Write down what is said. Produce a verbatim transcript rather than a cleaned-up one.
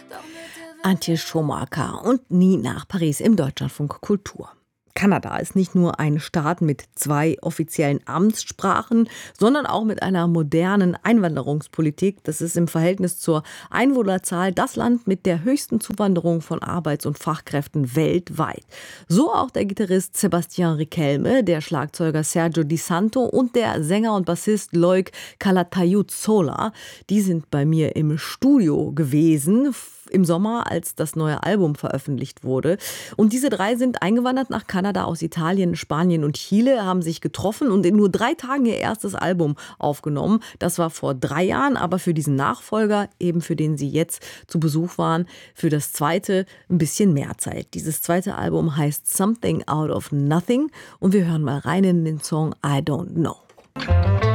Antje Schumacher und nie nach Paris im Deutschlandfunk Kultur. Kanada ist nicht nur ein Staat mit zwei offiziellen Amtssprachen, sondern auch mit einer modernen Einwanderungspolitik. Das ist im Verhältnis zur Einwohnerzahl das Land mit der höchsten Zuwanderung von Arbeits- und Fachkräften weltweit. So auch der Gitarrist Sébastien Riquelme, der Schlagzeuger Sergio Di Santo und der Sänger und Bassist Loic Calatayud-Sola. Die sind bei mir im Studio gewesen im Sommer, als das neue Album veröffentlicht wurde. Und diese drei sind eingewandert nach Kanada aus Italien, Spanien und Chile, haben sich getroffen und in nur drei Tagen ihr erstes Album aufgenommen. Das war vor drei Jahren, aber für diesen Nachfolger, eben für den sie jetzt zu Besuch waren, für das zweite ein bisschen mehr Zeit. Dieses zweite Album heißt Something Out of Nothing und wir hören mal rein in den Song I Don't Know.